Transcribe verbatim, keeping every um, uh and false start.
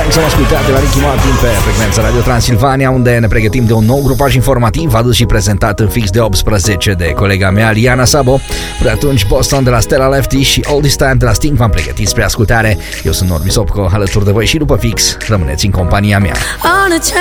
Thanks, am ascultat de la Ricky Martin pe frecvența Radio Transilvania, unde ne pregătim de un nou grupaj informativ adus și prezentat în fix de optsprezece de colega mea, Liana Sabo. Până atunci, Boston de la Stella Lefty și All This Time de la Sting v-am pregătit spre ascultare. Eu sunt Normi Sopco, alături de voi și după fix. Rămâneți în compania mea.